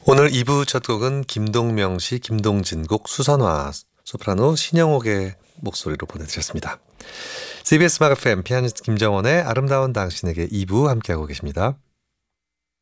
오늘 2부 첫 곡은 김동명 씨, 김동진 곡 수선화, 소프라노 신영옥의 목소리로 보내드렸습니다. CBS 음악 FM 피아니스트 김정원의 아름다운 당신에게 2부 함께하고 계십니다.